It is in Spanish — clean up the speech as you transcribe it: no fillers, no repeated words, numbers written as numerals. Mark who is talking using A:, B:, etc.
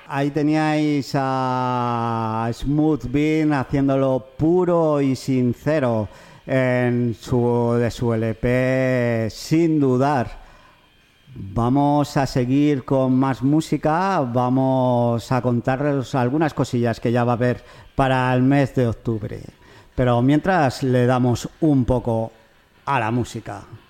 A: Ahí teníais a Smooth Bean haciéndolo puro y sincero de su LP Sin Dudar. Vamos a seguir con más música, vamos a contarles algunas cosillas que ya va a haber para el mes de octubre. Pero mientras le damos un poco a la música.